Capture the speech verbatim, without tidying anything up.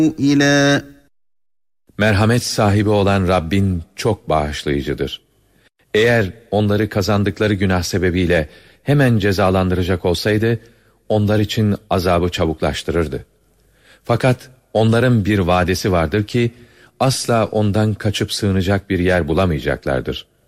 إلى Merhamet sahibi olan Rabbin çok bağışlayıcıdır. Eğer onları kazandıkları günah sebebiyle hemen cezalandıracak olsaydı, onlar için azabı çabuklaştırırdı. Fakat onların bir vadesi vardır ki, asla ondan kaçıp sığınacak bir yer bulamayacaklardır.